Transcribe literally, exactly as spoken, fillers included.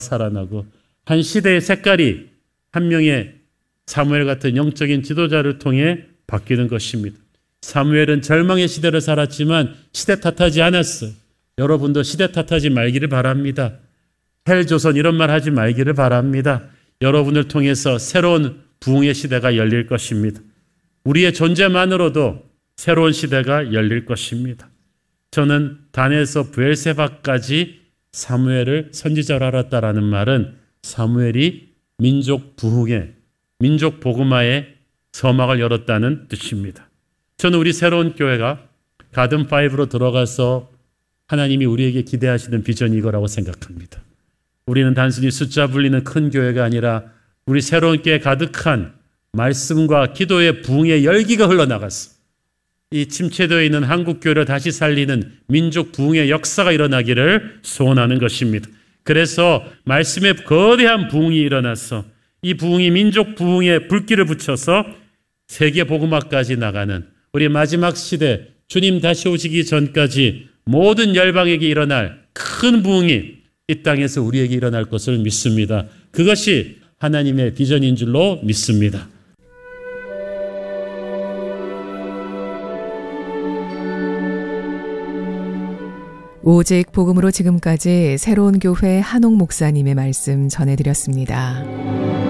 살아나고 한 시대의 색깔이 한 명의 사무엘 같은 영적인 지도자를 통해 바뀌는 것입니다. 사무엘은 절망의 시대를 살았지만 시대 탓하지 않았어요. 여러분도 시대 탓하지 말기를 바랍니다. 헬조선 이런 말 하지 말기를 바랍니다. 여러분을 통해서 새로운 부흥의 시대가 열릴 것입니다. 우리의 존재만으로도 새로운 시대가 열릴 것입니다. 저는 단에서 브엘세바까지 사무엘을 선지자로 알았다라는 말은 사무엘이 민족 부흥의 민족 복음화의 서막을 열었다는 뜻입니다. 저는 우리 새로운 교회가 가든파이브로 들어가서 하나님이 우리에게 기대하시는 비전이 이거라고 생각합니다. 우리는 단순히 숫자 불리는 큰 교회가 아니라 우리 새로운 교회에 가득한 말씀과 기도의 부흥의 열기가 흘러나갔어. 이 침체되어 있는 한국 교회를 다시 살리는 민족 부흥의 역사가 일어나기를 소원하는 것입니다. 그래서 말씀의 거대한 부흥이 일어났어. 이 부흥이 민족 부흥에 불길을 붙여서 세계 복음화까지 나가는 우리 마지막 시대 주님 다시 오시기 전까지 모든 열방에게 일어날 큰 부흥이 이 땅에서 우리에게 일어날 것을 믿습니다. 그것이 하나님의 비전인 줄로 믿습니다. 오직 복음으로 지금까지 새로운 교회 한옥 목사님의 말씀 전해드렸습니다.